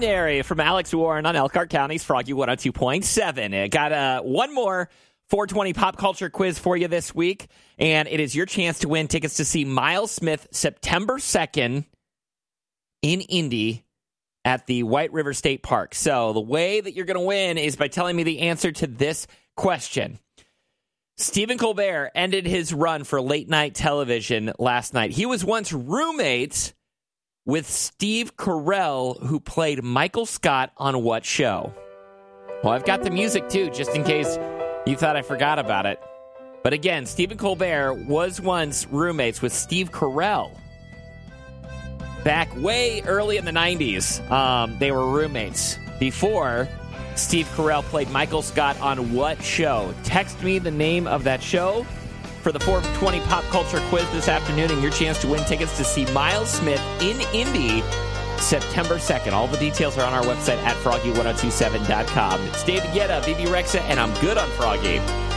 Legendary from Alex Warren on Elkhart County's Froggy 102.7. Got one more 420 pop culture quiz for you this week, and it is your chance to win tickets to see Miles Smith September 2nd in Indy at the White River State Park. So the way that you're going to win is by telling me the answer to this question. Stephen Colbert ended his run for late-night television last night. He was once roommates with Steve Carell, who played Michael Scott on what show? Well, I've got the music, too, just in case you thought I forgot about it. But again, Stephen Colbert was once roommates with Steve Carell. Back way early in the 90s, they were roommates. Before, Steve Carell played Michael Scott on what show? Text me the name of that show for the 420 Pop Culture Quiz this afternoon and your chance to win tickets to see Miles Smith in Indy September 2nd. All the details are on our website at froggy1027.com. It's David Guetta, BB Rexa, and I'm good on Froggy.